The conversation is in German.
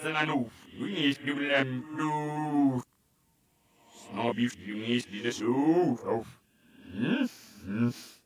Zananu, Luis Dublem, Du. Snobby, Luis, die das so auf.